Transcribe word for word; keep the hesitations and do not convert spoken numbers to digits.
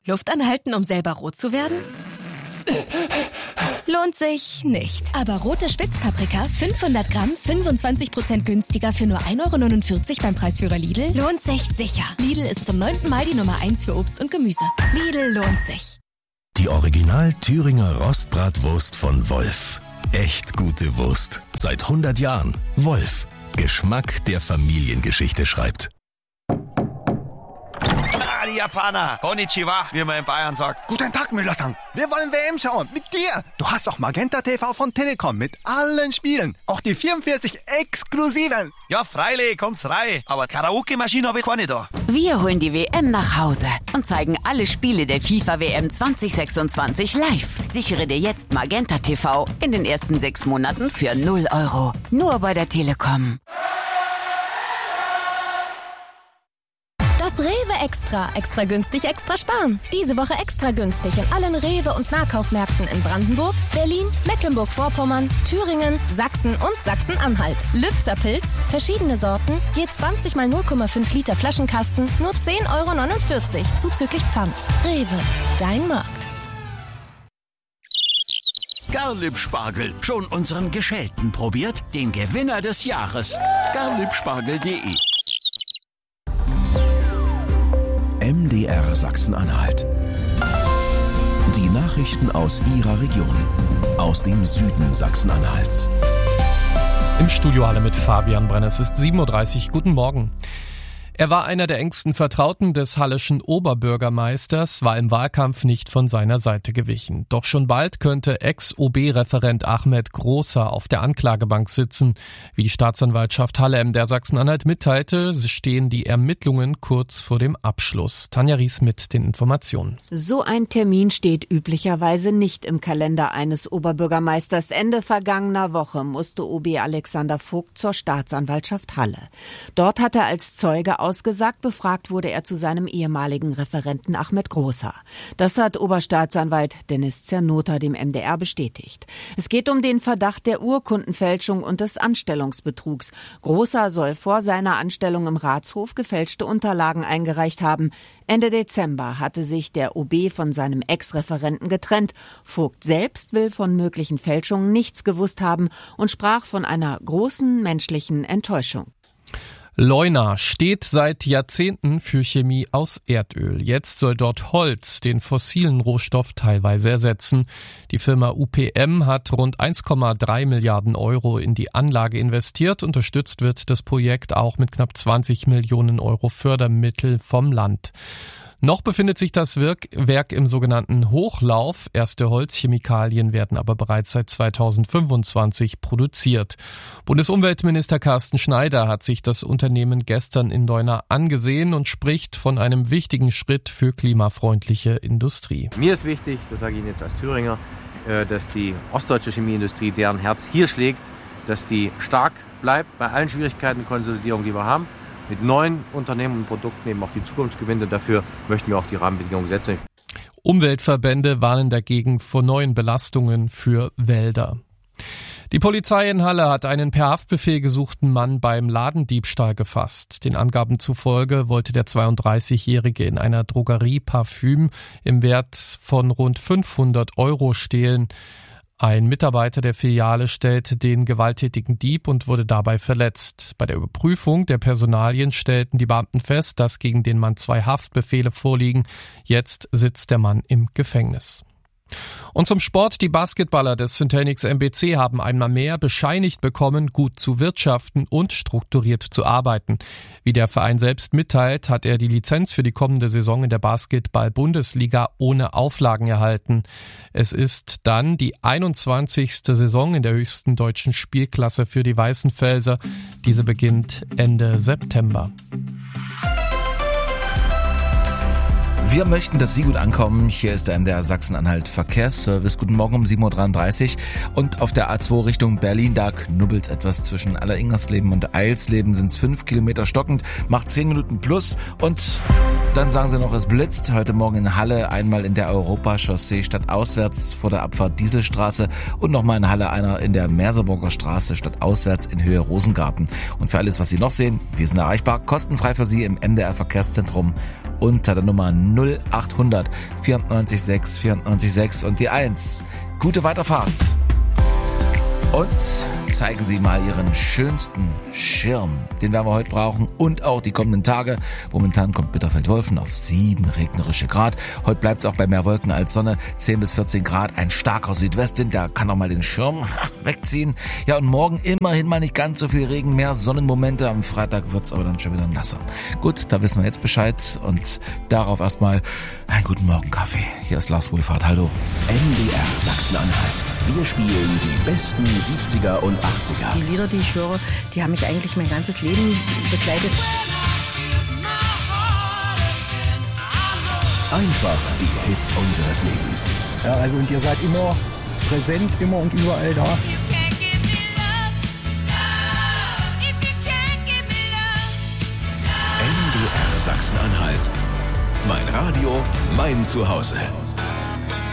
Luft anhalten, um selber rot zu werden? Lohnt sich nicht. Aber rote Spitzpaprika, fünfhundert Gramm, fünfundzwanzig Prozent günstiger für nur ein Euro neunundvierzig beim Preisführer Lidl, lohnt sich sicher. Lidl ist zum neunten Mal die Nummer eins für Obst und Gemüse. Lidl lohnt sich. Die Original Thüringer Rostbratwurst von Wolf. Echt gute Wurst. Seit hundert Jahren. Wolf. Geschmack, der Familiengeschichte schreibt. Ah, die Japaner. Konnichiwa, wie man in Bayern sagt. Guten Tag, Müller-san. Wir wollen W M schauen. Mit dir. Du hast auch Magenta T V von Telekom mit allen Spielen. Auch die vierundvierzig exklusiven. Ja, freilich, kommt's rein. Aber Karaoke-Maschine habe ich keine da. Wir holen die W M nach Hause und zeigen alle Spiele der FIFA W M zwanzig sechsundzwanzig live. Sichere dir jetzt Magenta T V in den ersten sechs Monaten für null Euro. Nur bei der Telekom. Das Rewe Extra. Extra günstig, extra sparen. Diese Woche extra günstig in allen Rewe- und Nahkaufmärkten in Brandenburg, Berlin, Mecklenburg-Vorpommern, Thüringen, Sachsen und Sachsen-Anhalt. Lübzer Pilz, verschiedene Sorten, je zwanzig mal null Komma fünf Liter Flaschenkasten, nur zehn Euro neunundvierzig, zuzüglich Pfand. Rewe, dein Markt. Garlieb-Spargel, schon unseren Geschälten probiert? Den Gewinner des Jahres. garliebspargel punkt de M D R Sachsen-Anhalt. Die Nachrichten aus Ihrer Region. Aus dem Süden Sachsen-Anhalts. Im Studio alle mit Fabian Brenner. Es ist sieben Uhr dreißig. Guten Morgen. Er war einer der engsten Vertrauten des halleschen Oberbürgermeisters, war im Wahlkampf nicht von seiner Seite gewichen. Doch schon bald könnte Ex-O B-Referent Ahmed Großer auf der Anklagebank sitzen. Wie die Staatsanwaltschaft Halle M D R Sachsen-Anhalt mitteilte, stehen die Ermittlungen kurz vor dem Abschluss. Tanja Ries mit den Informationen. So ein Termin steht üblicherweise nicht im Kalender eines Oberbürgermeisters. Ende vergangener Woche musste O B Alexander Vogt zur Staatsanwaltschaft Halle. Dort hat er als Zeuge ausgesagt, befragt wurde er zu seinem ehemaligen Referenten Ahmed Großer. Das hat Oberstaatsanwalt Dennis Zernota dem M D R bestätigt. Es geht um den Verdacht der Urkundenfälschung und des Anstellungsbetrugs. Großer soll vor seiner Anstellung im Ratshof gefälschte Unterlagen eingereicht haben. Ende Dezember hatte sich der O B von seinem Ex-Referenten getrennt. Vogt selbst will von möglichen Fälschungen nichts gewusst haben und sprach von einer großen menschlichen Enttäuschung. Leuna steht seit Jahrzehnten für Chemie aus Erdöl. Jetzt soll dort Holz den fossilen Rohstoff teilweise ersetzen. Die Firma U P M hat rund eins Komma drei Milliarden Euro in die Anlage investiert. Unterstützt wird das Projekt auch mit knapp zwanzig Millionen Euro Fördermittel vom Land. Noch befindet sich das Werk im sogenannten Hochlauf. Erste Holzchemikalien werden aber bereits seit zweitausendfünfundzwanzig produziert. Bundesumweltminister Carsten Schneider hat sich das Unternehmen gestern in Leuna angesehen und spricht von einem wichtigen Schritt für klimafreundliche Industrie. Mir ist wichtig, das sage ich Ihnen jetzt als Thüringer, dass die ostdeutsche Chemieindustrie, deren Herz hier schlägt, dass die stark bleibt bei allen Schwierigkeiten und Konsolidierungen, die wir haben. Mit neuen Unternehmen und Produkten eben auch die Zukunft gewinnt. Dafür möchten wir auch die Rahmenbedingungen setzen. Umweltverbände warnen dagegen vor neuen Belastungen für Wälder. Die Polizei in Halle hat einen per Haftbefehl gesuchten Mann beim Ladendiebstahl gefasst. Den Angaben zufolge wollte der zweiunddreißigjährige in einer Drogerie Parfüm im Wert von rund fünfhundert Euro stehlen. Ein Mitarbeiter der Filiale stellte den gewalttätigen Dieb und wurde dabei verletzt. Bei der Überprüfung der Personalien stellten die Beamten fest, dass gegen den Mann zwei Haftbefehle vorliegen. Jetzt sitzt der Mann im Gefängnis. Und zum Sport. Die Basketballer des Syntelnics M B C haben einmal mehr bescheinigt bekommen, gut zu wirtschaften und strukturiert zu arbeiten. Wie der Verein selbst mitteilt, hat er die Lizenz für die kommende Saison in der Basketball-Bundesliga ohne Auflagen erhalten. Es ist dann die einundzwanzigste Saison in der höchsten deutschen Spielklasse für die Weißenfelser. Diese beginnt Ende September. Wir möchten, dass Sie gut ankommen. Hier ist der M D R Sachsen-Anhalt Verkehrsservice. Guten Morgen um sieben Uhr dreiunddreißig. Und auf der A zwei Richtung Berlin, da knubbelt etwas zwischen Alleringersleben und Eilsleben. Sind es fünf Kilometer stockend, macht zehn Minuten plus und Dann sagen sie noch, es blitzt. Heute Morgen in Halle einmal in der Europachaussee stadtauswärts vor der Abfahrt Dieselstraße und nochmal in Halle einer in der Merseburger Straße stadtauswärts in Höhe Rosengarten. Und für alles, was Sie noch sehen, wir sind erreichbar, kostenfrei für Sie im M D R Verkehrszentrum unter der Nummer null acht hundert vierundneunzig sechs vierundneunzig sechs und die eins. Gute Weiterfahrt. Und zeigen Sie mal Ihren schönsten Schirm. Den werden wir heute brauchen und auch die kommenden Tage. Momentan kommt Bitterfeld-Wolfen auf sieben regnerische Grad. Heute bleibt es auch bei mehr Wolken als Sonne. zehn bis vierzehn Grad. Ein starker Südwestwind, der kann auch mal den Schirm wegziehen. Ja, und morgen immerhin mal nicht ganz so viel Regen, mehr Sonnenmomente. Am Freitag wird es aber dann schon wieder nasser. Gut, da wissen wir jetzt Bescheid. Und darauf erstmal einen guten Morgen Kaffee. Hier ist Lars Wohlfahrt. Hallo. M D R Sachsen-Anhalt. Wir spielen die besten siebziger und achtziger. Die Lieder, die ich höre, die haben mich eigentlich mein ganzes Leben begleitet. Einfach die Hits unseres Lebens. Ja, also und ihr seid immer präsent, immer und überall da. M D R Sachsen-Anhalt. Mein Radio, mein Zuhause.